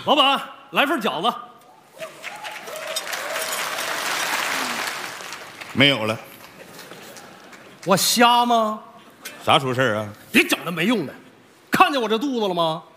老板，来份饺子。 没有了。 我瞎吗？ 啥出事啊？ 别整那没用的，看见我这肚子了吗？